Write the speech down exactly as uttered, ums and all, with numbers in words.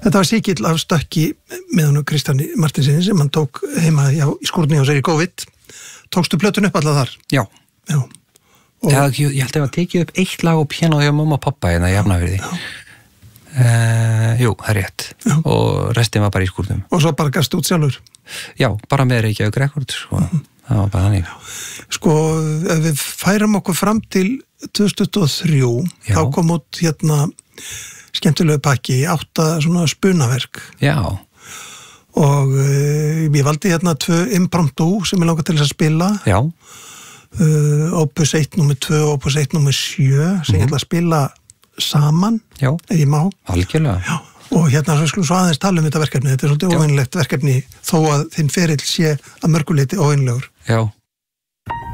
Þetta var síkill af stökki með honum Kristjáni Marteinsinni sem hann tók heima já, í skúrni hjá sér í COVID. Tókstu plötun upp alla þar? Já. Já. Og... Ég, ég held að ég var tekið upp eitt lag og piano hjá mamma og pappa hérna í Hafnarfirði. Uh, jú, það er rétt. Já. Og restin var bara í skúrnum. Og svo bara gastu út sjálfur? Já, bara með Reykjavík Records, sko. Mm-hmm. Það var bara þannig. Sko, ef við færum okkur fram til tvö þúsund tuttugu og þrjú, já. Þá kom út hérna skemmtilegu pakki, átta svona spunaverk. Já. Og uh, ég valdi hérna tvö impromptu sem ég langar til þess að spila. Já. Uh, opus eitt númer tvö og opus eitt númer sjö sem mm-hmm. ég ætla að spila saman, já. Ef ég má. Algjörlega. Já. Og hérna svo skulum svo aðeins tala um þetta verkefni. Þetta er svolítið óvenjulegt verkefni þó að þinn ferill sé að mörguleiti óvenjulegur. Já.